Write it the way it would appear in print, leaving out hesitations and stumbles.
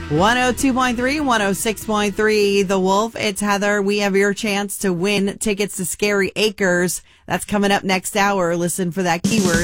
102.3, 106.3, The Wolf. It's Heather. We have your chance to win tickets to Scary Acres. That's coming up next hour. Listen for that keyword.